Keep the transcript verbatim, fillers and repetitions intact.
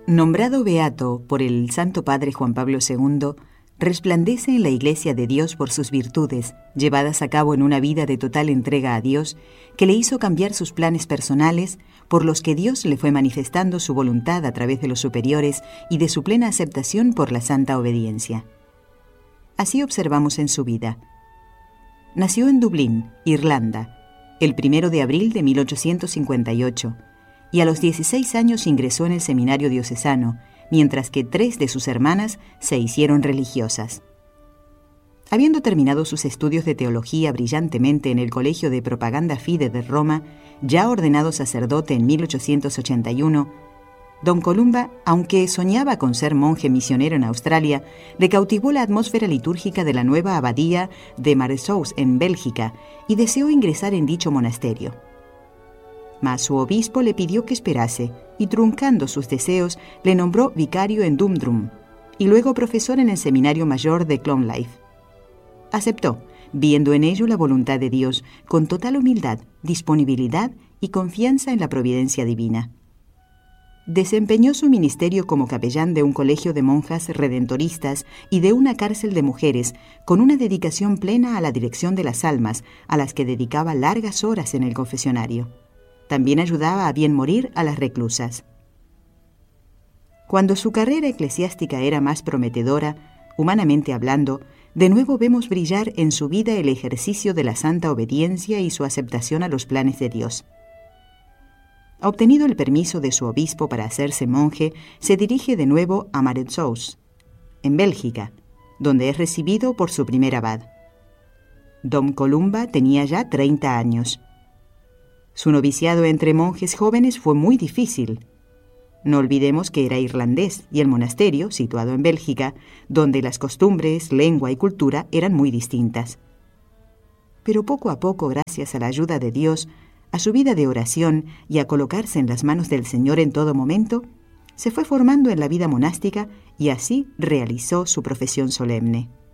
Nombrado beato por el Santo Padre Juan Pablo segundo, resplandece en la Iglesia de Dios por sus virtudes, llevadas a cabo en una vida de total entrega a Dios, que le hizo cambiar sus planes personales, por los que Dios le fue manifestando su voluntad a través de los superiores y de su plena aceptación por la santa obediencia. Así observamos en su vida. Nació en Dublín, Irlanda, el primero de abril de mil ochocientos cincuenta y ocho, y a los dieciséis años ingresó en el seminario diocesano, mientras que tres de sus hermanas se hicieron religiosas. Habiendo terminado sus estudios de teología brillantemente en el Colegio de Propaganda Fide de Roma, ya ordenado sacerdote en mil ochocientos ochenta y uno, don Columba, aunque soñaba con ser monje misionero en Australia, le cautivó la atmósfera litúrgica de la nueva abadía de Maresous en Bélgica y deseó ingresar en dicho monasterio. Mas su obispo le pidió que esperase y, truncando sus deseos, le nombró vicario en Dundrum y luego profesor en el seminario mayor de Clonliffe. Aceptó, viendo en ello la voluntad de Dios, con total humildad, disponibilidad y confianza en la providencia divina. Desempeñó su ministerio como capellán de un colegio de monjas redentoristas y de una cárcel de mujeres, con una dedicación plena a la dirección de las almas, a las que dedicaba largas horas en el confesionario. También ayudaba a bien morir a las reclusas. Cuando su carrera eclesiástica era más prometedora, humanamente hablando, de nuevo vemos brillar en su vida el ejercicio de la santa obediencia y su aceptación a los planes de Dios. Obtenido el permiso de su obispo para hacerse monje, se dirige de nuevo a Maresous, en Bélgica, donde es recibido por su primer abad. Don Columba tenía ya treinta años. Su noviciado entre monjes jóvenes fue muy difícil. No olvidemos que era irlandés y el monasterio, situado en Bélgica, donde las costumbres, lengua y cultura eran muy distintas. Pero poco a poco, gracias a la ayuda de Dios, a su vida de oración y a colocarse en las manos del Señor en todo momento, se fue formando en la vida monástica y así realizó su profesión solemne.